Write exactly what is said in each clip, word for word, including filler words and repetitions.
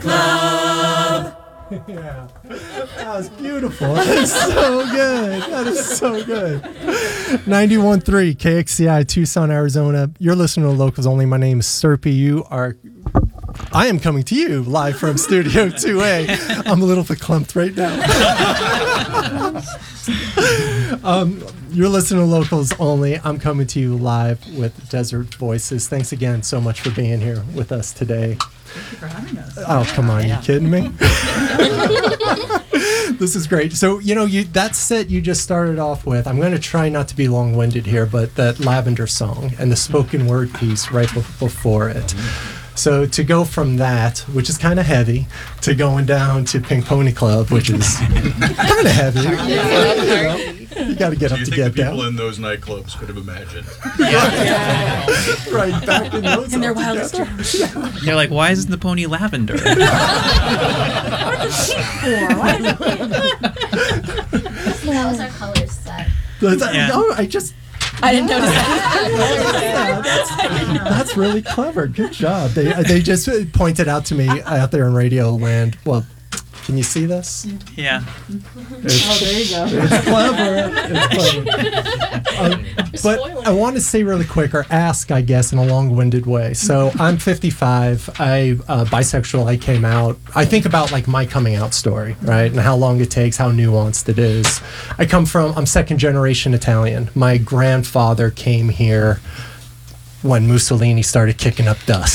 Club. Yeah, that was beautiful. That is so good. That is so good. ninety-one point three K X C I, Tucson, Arizona. You're listening to Locals Only. My name is Serpy. You are... I am coming to you live from Studio two A. I'm a little bit clumped right now. um, you're listening to Locals Only. I'm coming to you live with Desert Voices. Thanks again so much for being here with us today. Thank you for having us. Oh, come on. Yeah. You kidding me? This is great. So, you know, you that set you just started off with, I'm going to try not to be long-winded here, but that Lavender song and the spoken word piece right be- before it. So to go from that, which is kind of heavy, to going down to Pink Pony Club, which is kind of heavy. Yeah. You got to get Do up you to think get the people down. in those nightclubs could have imagined? Yeah. Right, back in those In their all wildest together. dreams. They're like, why isn't the pony lavender? What is the pink for? Why is it pink? That was our color set. That's- Yeah. oh, I just... I didn't notice that. that's, that's really clever. Good job. They they just pointed out to me out there in Radio Land. Well, can you see this? Yeah. It's, Oh, there you go. it's clever. It's clever. Um, but I want to say really quick, or ask, I guess, in a long-winded way. So I'm fifty-five. I uh, bisexual. I came out. I think about like my coming out story, right, and how long it takes, how nuanced it is. I come from. I'm second-generation Italian. My grandfather came here when Mussolini started kicking up dust.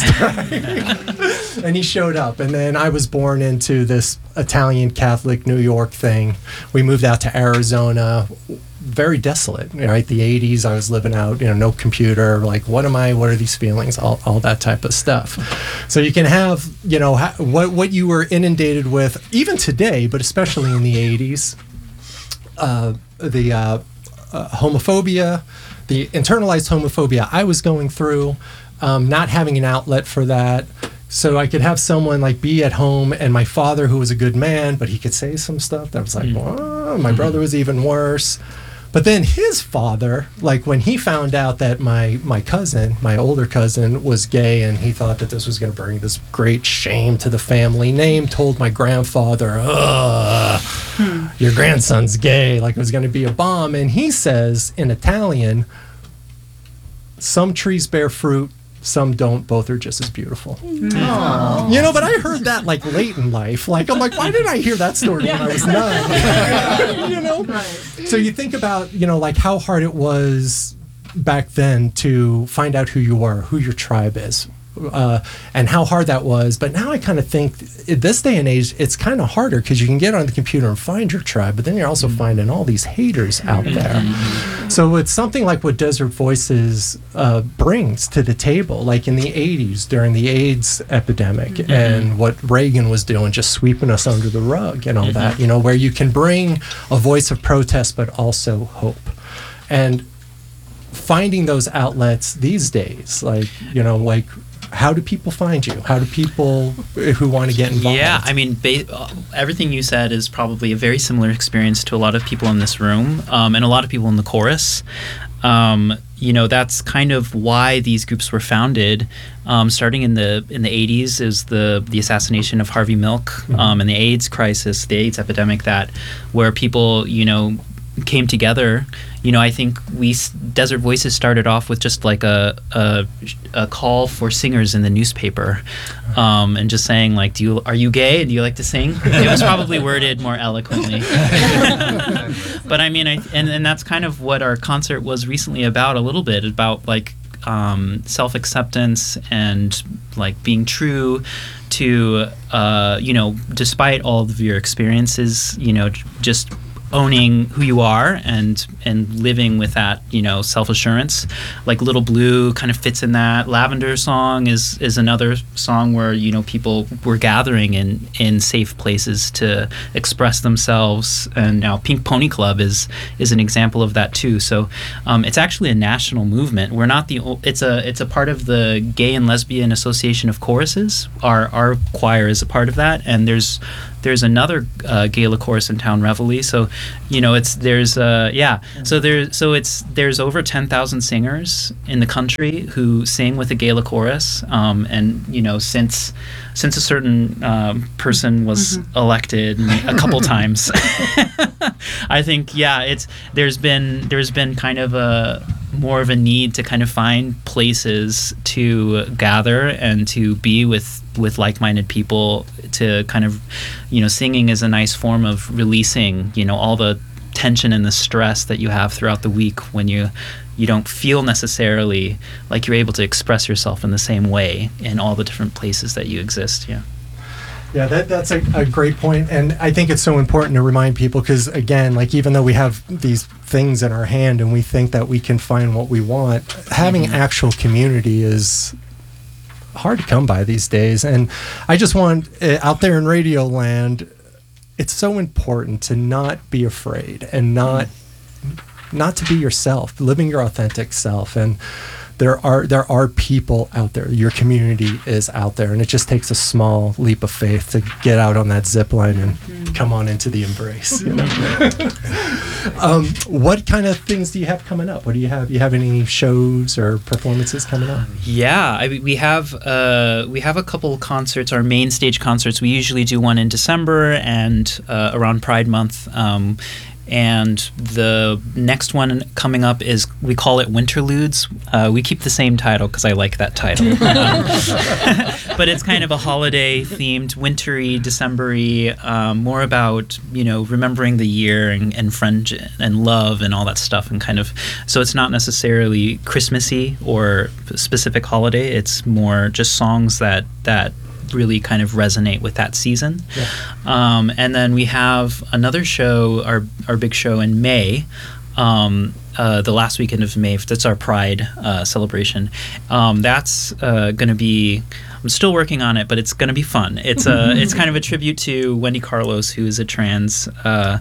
And he showed up, and then I was born into this Italian Catholic New York thing. We moved out to Arizona, very desolate, right? The eighties, I was living out, you know, no computer, like, what am I, what are these feelings, all, all that type of stuff. So you can have, you know, ha- what, what you were inundated with, even today, but especially in the eighties, uh, the uh, uh, homophobia, the internalized homophobia I was going through, um, not having an outlet for that. So I could have someone like be at home, and my father, who was a good man, but he could say some stuff that was like, oh, my brother was even worse. But then his father, like when he found out that my, my cousin, my older cousin, was gay, and he thought that this was going to bring this great shame to the family name, told my grandfather, ugh, hmm. your grandson's gay, like it was going to be a bomb. And he says in Italian, some trees bear fruit, some don't, both are just as beautiful. Aww. You know, but I heard that like late in life. Like, I'm like, why didn't I hear that story when I was nine? You know? Right. So you think about, you know, like how hard it was back then to find out who you were, who your tribe is, uh, and how hard that was. But now I kind of think at this day and age, it's kind of harder because you can get on the computer and find your tribe, but then you're also finding all these haters out there. So it's something like what Desert Voices uh, brings to the table, like in the eighties during the AIDS epidemic, mm-hmm. and what Reagan was doing, just sweeping us under the rug and all mm-hmm. that, you know, where you can bring a voice of protest, but also hope. And finding those outlets these days, like, you know, like, how do people find you? How do people who want to get involved? Yeah, I mean, ba- uh, everything you said is probably a very similar experience to a lot of people in this room, um, and a lot of people in the chorus. Um, you know, that's kind of why these groups were founded. Um, starting in the in the eighties is the the assassination of Harvey Milk, mm-hmm. um, and the AIDS crisis, the AIDS epidemic, that where people, you know, came together. You know, I think we Desert Voices started off with just like a a, a call for singers in the newspaper, um, and just saying like, "Do you are you gay? Do you like to sing?" It was probably worded more eloquently, but I mean, I and and that's kind of what our concert was recently about. A little bit about like um, self-acceptance and like being true to uh, you know, despite all of your experiences, you know, just owning who you are and and living with that, you know, self-assurance. Like Little Blue kind of fits in that. Lavender song is is another song where, you know, people were gathering in in safe places to express themselves, and now Pink Pony Club is is an example of that too. So um, it's actually a national movement. We're not the o- it's a it's a part of the Gay and Lesbian Association of Choruses. Our our choir is a part of that, and there's there's another uh, gala chorus in town, Reveille. So, you know, it's there's uh, yeah. So there so it's there's over ten thousand singers in the country who sing with a gala chorus, um, and you know since since a certain um, person was mm-hmm. elected a couple times, I think yeah, it's there's been there's been kind of a more of a need to kind of find places to gather and to be with with like-minded people to kind of, you know, singing is a nice form of releasing, you know, all the tension and the stress that you have throughout the week when you you don't feel necessarily like you're able to express yourself in the same way in all the different places that you exist. Yeah. Yeah, that, that's a, a great point. And I think it's so important to remind people because, again, like even though we have these things in our hand and we think that we can find what we want, having mm-hmm. actual community is hard to come by these days. And I just want, uh, out there in Radio Land, it's so important to not be afraid and not mm-hmm. not to be yourself, living your authentic self. And there are there are people out there. Your community is out there, and it just takes a small leap of faith to get out on that zip line and mm-hmm. come on into the embrace. You know? um, what kind of things do you have coming up? What do you have? You have any shows or performances coming up? Yeah, I, we have uh, we have a couple concerts. Our main stage concerts. We usually do one in December and uh, around Pride Month. Um, And the next one coming up is, we call it Winterludes. Uh, we keep the same title because I like that title. um, but it's kind of a holiday-themed, wintry, December-y, um, more about, you know, remembering the year and, and friend and love and all that stuff. And kind of, so it's not necessarily Christmassy or a specific holiday. It's more just songs that that really kind of resonate with that season. Yeah. Um, and then we have another show, our our big show in May, um, uh, the last weekend of May. That's our Pride uh, celebration. Um, that's uh, going to be, I'm still working on it, but it's going to be fun. It's a, it's kind of a tribute to Wendy Carlos, who is a trans uh,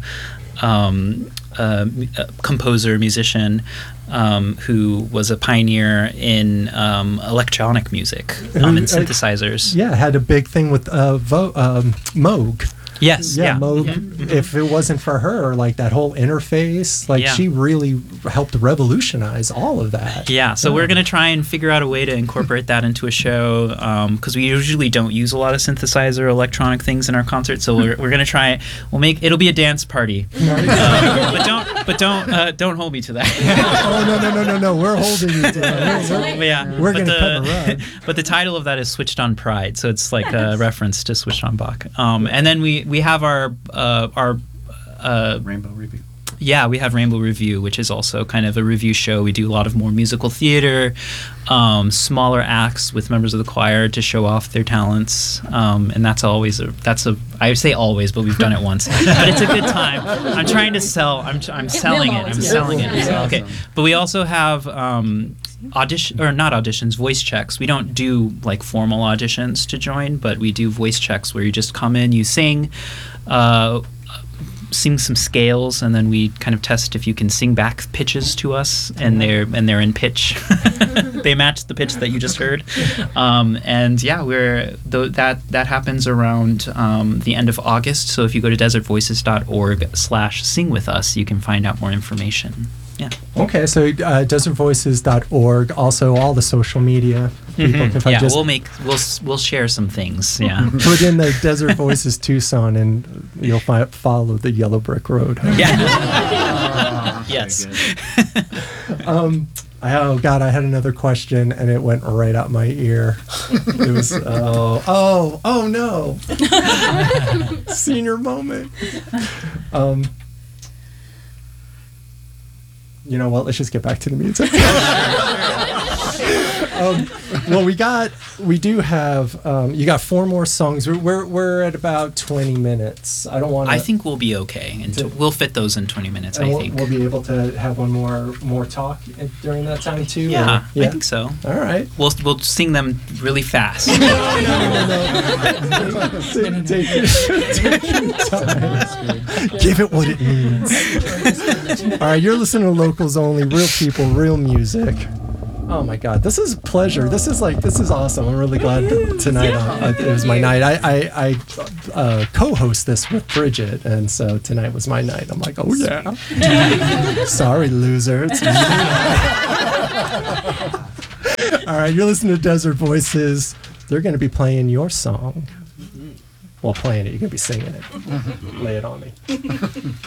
um, uh, composer, musician, Um, who was a pioneer in um, electronic music um, and synthesizers. Uh, yeah, had a big thing with uh, Vo- um, Moog. Yes, yeah, yeah. Moog. Yeah. If it wasn't for her, like that whole interface, like yeah. she really helped revolutionize all of that. Yeah, so yeah. we're going to try and figure out a way to incorporate that into a show because um, we usually don't use a lot of synthesizer electronic things in our concerts. So we're we're going to try. We'll make it'll be a dance party, uh, but don't but don't uh, don't hold me to that. oh no no no no no! We're holding you to that. We're, we're, yeah, we're going to cut a rug. But the title of that is Switched on Pride, so it's like a reference to Switched on Bach. Um, and then we we have our uh, our uh, Rainbow Review. Yeah, we have Rainbow Review, which is also kind of a review show. We do a lot of more musical theater, um, smaller acts with members of the choir to show off their talents, um, and that's always a that's a I say always, but we've done it once. But it's a good time. I'm trying to sell. I'm I'm selling it. I'm selling it. Okay, but we also have. Um, audition or not auditions, voice checks. We don't do like formal auditions to join, but we do voice checks where you just come in, you sing, uh, sing some scales, and then we kind of test if you can sing back pitches to us, and they're and they're in pitch. They match the pitch that you just heard, um, and yeah, we're th- that that happens around um, the end of August. So if you go to desert voices dot org slash sing with us, you can find out more information. Yeah. Okay, so uh, desert voices dot org, also all the social media. People Mm-hmm. can find yeah, just we'll make we'll we'll share some things. Yeah. put in the Desert Voices Tucson, and you'll fi- follow the yellow brick road. Huh? Yeah. Oh, yes. um, I, oh God, I had another question, and it went right out my ear. It was oh oh oh no, senior moment. Um. You know what? Let's just get back to the music. um, well, we got, we do have, um, you got four more songs. We're we're, we're at about twenty minutes. I don't want to. I think we'll be okay, and to, we'll fit those in twenty minutes. I we'll, think we'll be able to have one more more talk during that time too. Yeah, or, yeah? I think so. All right. We'll we'll sing them really fast. no, no, no, no. take, take, take your time. Give it what it needs. All right, you're listening to Locals Only, real people, real music. Oh my God, this is a pleasure. This is like this is awesome. I'm really glad that tonight uh, it was my night. I I, I uh, co-host this with Bridget, and so tonight was my night. I'm like, oh yeah. Sorry, loser. It's me. All right, you're listening to Desert Voices. They're going to be playing your song. Well, playing it. You're going to be singing it. Lay it on me.